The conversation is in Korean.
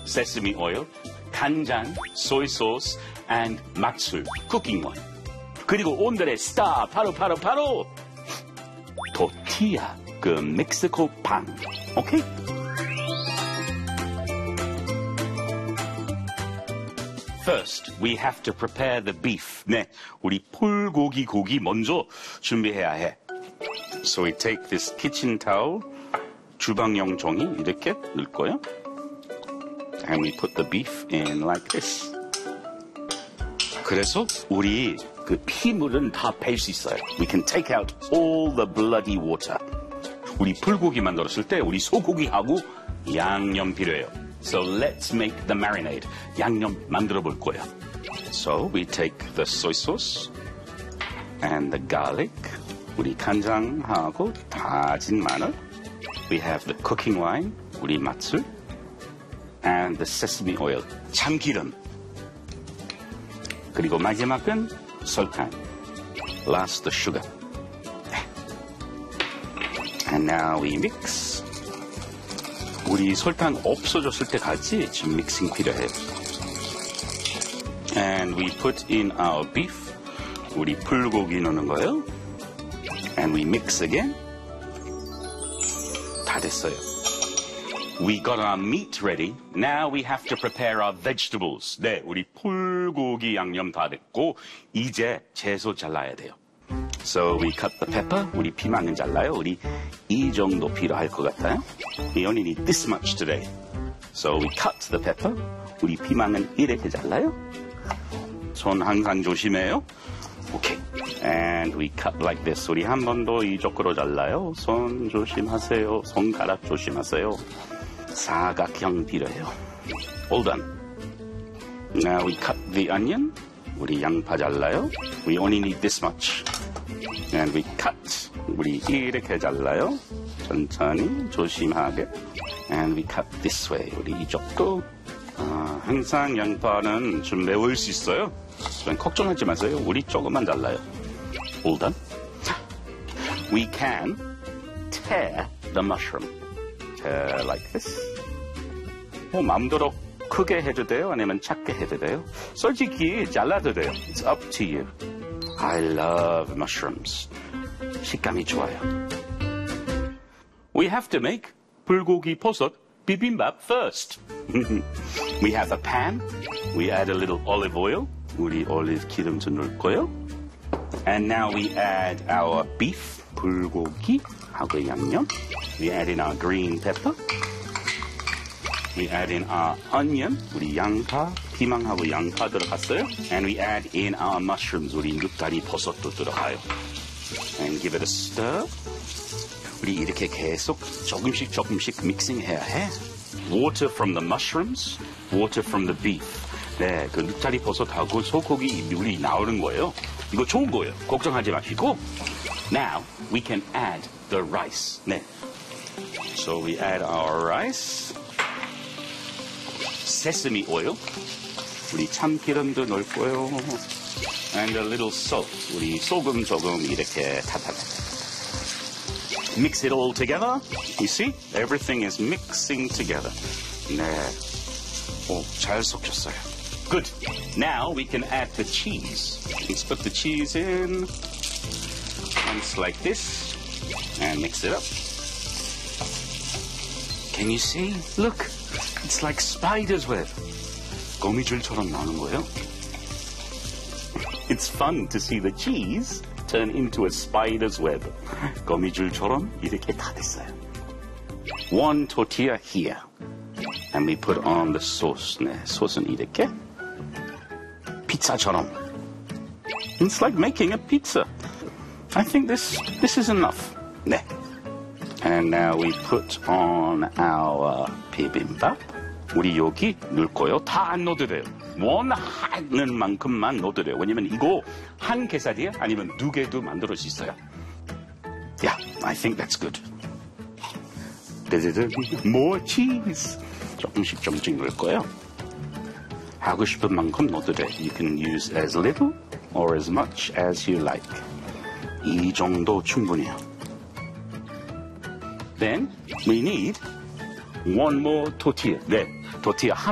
sesame oil, 간장, soy sauce, and 맛술, cooking wine. 그리고 오늘의 스타 바로 토티아, 그 멕시코 빵. 오케이? First, we have to prepare the beef. 네, 우리 불고기 고기 먼저 준비해야 해. So we take this kitchen towel, 주방용 종이 이렇게 넣을 거예요. And we put the beef in like this. 그래서 우리 그 피물은 다 뺄 수 있어요. We can take out all the bloody water. 우리 불고기 만들었을 때 우리 소고기하고 양념 필요해요. So let's make the marinade. 양념 만들어 볼 거예요. So we take the soy sauce and the garlic. 우리 간장하고 다진 마늘. We have the cooking wine. 우리 맛술. And the sesame oil. 참기름. 그리고 마지막은 설탕. Last the sugar. And now we mix. 우리 설탕 없어졌을 때까지 지금 믹싱 필요해요. And we put in our beef. 우리 불고기 넣는 거예요. And we mix again. 다 됐어요. We got our meat ready. Now we have to prepare our vegetables. 네, 우리 불고기 양념 다 됐고 이제 채소 잘라야 돼요. So we cut the pepper. 우리 피망은 잘라요. 우리 이 정도 필요할 것 같아요. We only need this much today. So we cut the pepper. 우리 피망은 이렇게 잘라요. 손 항상 조심해요. Okay. And we cut like this. 우리 한 번 더 이쪽으로 잘라요. 손 조심하세요. 손가락 조심하세요. 사각형 필요해요. All done. Now we cut the onion. 우리 양파 잘라요. We only need this much. And we cut. 우리 이렇게 잘라요. 천천히 조심하게. And we cut this way. 우리 이쪽도. 항상 양파는 좀 매울 수 있어요. 걱정하지 마세요. 우리 조금만 잘라요. All done. We can tear the mushroom. Like this. 마음대로 크게 해도 돼요? 아니면 작게 해도 돼요? 솔직히 잘라도 돼요. It's up to you. I love mushrooms. 식감이 좋아요. We have to make 불고기 버섯 bibimbap first. We have a pan. We add a little olive oil. 우리 올리브 기름 좀 넣을 거예요. And now we add our beef, 불고기하고 양념. We add in our green pepper. We add in our onion. 우리 양파, 피망하고 양파 들어갔어요. And we add in our mushrooms. 우리 느타리 버섯도 들어가요. And give it a stir. 우리 이렇게 계속 조금씩 믹싱해야 해. Water from the mushrooms, water from the beef. 네, 그 느타리 버섯하고 소고기 물이 나오는 거예요. 이거 좋은 거예요. 걱정하지 마시고. Now we can add the rice. 네. So we add our rice. Sesame oil. 우리 참기름도 넣을 거예요. And a little salt. 우리 소금 조금 이렇게 타타타. Mix it all together. You see? Everything is mixing together. 네. 잘 섞였어요. Good. Now we can add the cheese. Let's put the cheese in. Once like this. And mix it up. Can you see? Look. It's like spider's web. 거미줄처럼 나오는 거예요. It's fun to see the cheese turn into a spider's web. 거미줄처럼 이렇게 다 됐어요. One tortilla here. And we put on the sauce. 네, 소스는 이렇게. 피자처럼. It's like making a pizza. I think this is enough. 네. And now we put on our bibimbap. 우리 여기 넣을 거예요. 다 안 넣어도 돼요. 원하는 만큼만 넣어도 돼요. 왜냐면 이거 한 개살이야? 아니면 두 개도 만들 수 있어요. Yeah, I think that's good. More cheese. 조금씩 넣을 거예요. 하고 싶은 만큼 넣어도 돼. You can use as little or as much as you like. 이 정도 충분해요. Then we need one more tortilla. 네, tortilla